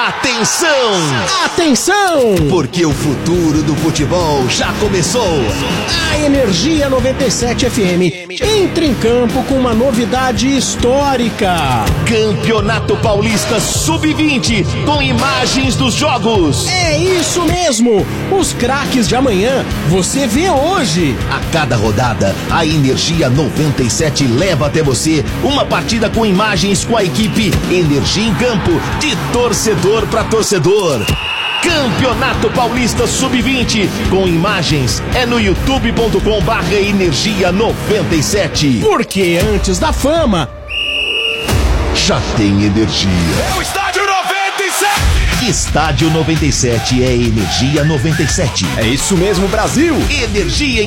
Atenção! Atenção! Porque o futuro do futebol já começou. A Energia 97 FM entra em campo com uma novidade histórica. Campeonato Paulista Sub-20 com imagens dos jogos. É isso mesmo! Os craques de amanhã você vê hoje. A cada rodada, a Energia 97 leva até você uma partida com imagens com a equipe Energia em Campo, de torcedor para torcedor. Campeonato Paulista Sub-20 com imagens é no youtube.com/energia97. Porque antes da fama já tem energia. É o Estádio 97! Estádio 97 é Energia 97. É isso mesmo, Brasil! Energia em